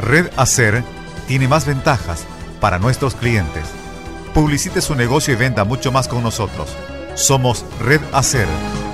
Red Acer tiene más ventajas para nuestros clientes. Publicite su negocio y venda mucho más con nosotros. Somos Red Acer.